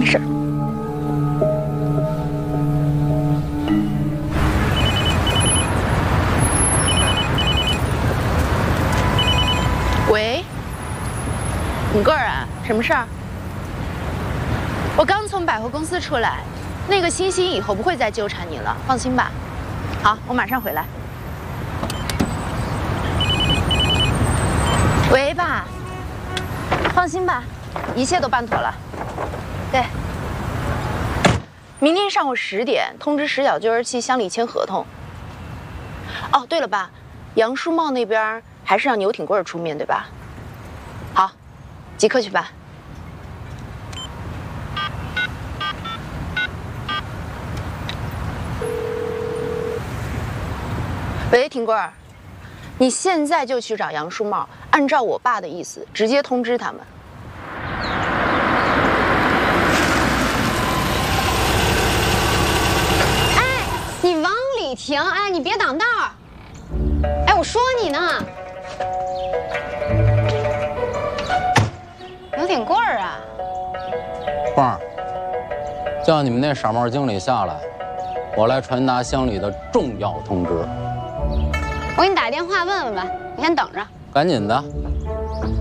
没事。喂，你个儿啊？什么事儿？我刚从百货公司出来，那个欣欣以后不会再纠缠你了，放心吧。好，我马上回来。喂，爸，放心吧，一切都办妥了。对，明天上午10点通知石角旧儿期乡里签合同。哦，对了，爸，杨书茂那边还是让牛挺贵出面，对吧？好，即刻去办。喂，挺贵儿，你现在就去找杨书茂，按照我爸的意思，直接通知他们。 哎，你往里停！哎，你别挡道儿！哎，我说你呢。刘挺贵儿啊！ 凤儿，叫你们那傻帽经理下来，我来传达乡里的重要通知。 我给你打电话问问吧，你先等着。 赶紧的。